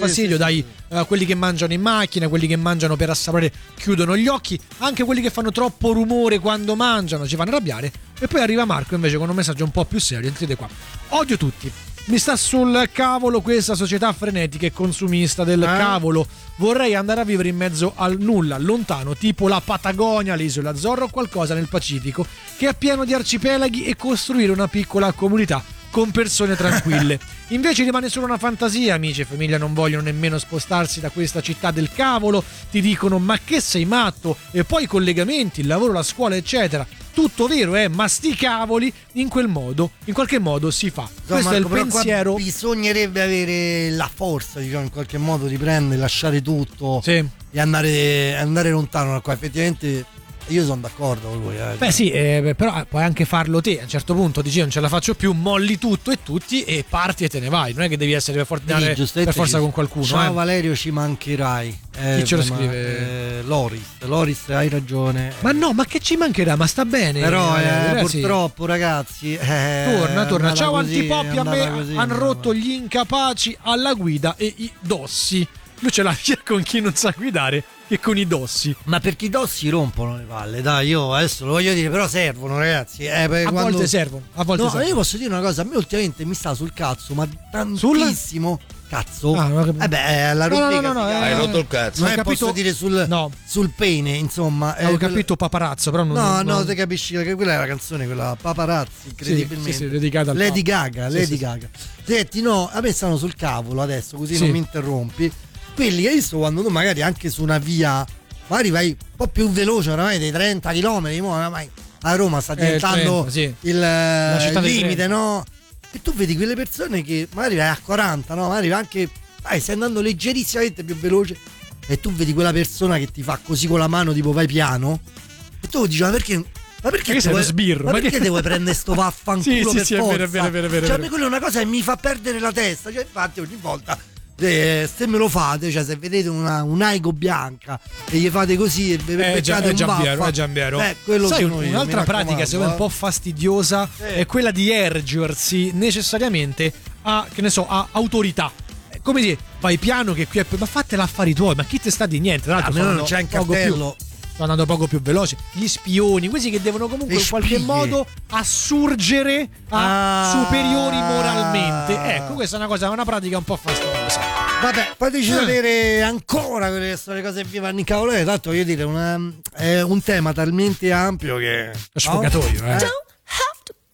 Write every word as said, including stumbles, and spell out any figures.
fastidio, sì, dai sì. Uh, quelli che mangiano in macchina, quelli che mangiano per assaporare chiudono gli occhi, anche quelli che fanno troppo rumore quando mangiano ci fanno arrabbiare. E poi arriva Marco invece con un messaggio un po' più serio, sentite qua: odio tutti, mi sta sul cavolo questa società frenetica e consumista del eh? cavolo, vorrei andare a vivere in mezzo al nulla, lontano, tipo la Patagonia, l'isola Azzorro o qualcosa nel Pacifico che è pieno di arcipelaghi, e costruire una piccola comunità con persone tranquille. Invece rimane solo una fantasia, amici e famiglia non vogliono nemmeno spostarsi da questa città del cavolo, ti dicono ma che sei matto, e poi i collegamenti, il lavoro, la scuola eccetera, tutto vero eh, ma sti cavoli, in quel modo, in qualche modo si fa. No, Questo Marco, è il però pensiero. Bisognerebbe avere la forza, diciamo, in qualche modo di prendere, lasciare tutto, sì, e andare, andare lontano da qua. Effettivamente io sono d'accordo con lui. Eh. Beh sì, eh, però puoi anche farlo te. A un certo punto dici non ce la faccio più, molli tutto e tutti e parti e te ne vai. Non è che devi essere per, for- Sì, per forza ci... con qualcuno. Ciao eh. Valerio, ci mancherai. Eh, Chi ce lo ma, scrive? Eh, Loris, Loris, hai ragione. Ma no, ma che ci mancherà? Ma sta bene. Però eh, eh, purtroppo ragazzi eh, torna, torna. Ciao così, Antipoppi, a me così, hanno rotto gli incapaci alla guida e i dossi. Lui ce l'ha sia con chi non sa guidare che con i dossi. Ma perché i dossi rompono le palle, dai, io adesso lo voglio dire, però servono ragazzi, eh, a quando... volte servono, a volte no, servono. io posso dire una cosa, a me ultimamente mi sta sul cazzo, ma tantissimo. Sul... Cazzo? Ah, no, eh beh, la rubrica no, no, no, no, hai eh, rotto il cazzo. non hai è, capito? Posso dire sul, no. sul pene, insomma. Avevo eh, capito quella... paparazzo, però non... No, non... no, te capisci che quella è la canzone, quella Paparazzi, incredibilmente. Sì, sì, sì, dedicata al Lady Papa. Gaga, Sì, Lady sì, Gaga. Senti, no, a me stanno sul cavolo adesso, così sì. non mi interrompi. Quelli che hai visto quando tu magari anche su una via, magari vai un po' più veloce, oramai dei trenta chilometri, oramai a Roma sta diventando eh, trenta, sì. il, il limite, trenta. no? E tu vedi quelle persone che magari vai a quaranta, no? Magari vai anche, vai, stai andando leggerissimamente più veloce, e tu vedi quella persona che ti fa così con la mano, tipo vai piano, e tu dici ma perché... Ma perché, perché sei uno sbirro? Ma, ma perché che... devo prendere sto vaffanculo sì, sì, per sì, forza? È vero, è vero, è vero, è vero. Cioè a me quella è una cosa che mi fa perdere la testa. Cioè infatti ogni volta eh, se me lo fate, cioè se vedete una, un'aigo bianca e gli fate così e vi beccate un vaffa, è Giambiero. Eh, quello sai, sono un'altra io, pratica secondo me un po' fastidiosa eh. è quella di ergersi necessariamente a, che ne so, a autorità. Come dire, vai piano che qui è... Ma fatela affari tuoi, ma chi te sta di niente? Tra l'altro almeno non c'è in cartello. Sto andando poco più veloce. Gli spioni, questi che devono comunque Le in qualche spie. modo assurgere a ah, superiori moralmente. Ecco, questa è una cosa, una pratica un po' fastidiosa. Vabbè, fateci eh. sapere ancora quelle che sono le cose che vi fanno incavolare. Tanto voglio dire, una, è un tema talmente ampio che... Lo sfogatoio, no? eh. Ciao.